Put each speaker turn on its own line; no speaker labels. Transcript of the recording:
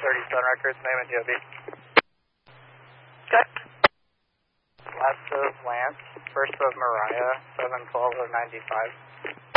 37 records, name and DOB.
Check.
Last of Lance, first of Mariah, 712 of 95.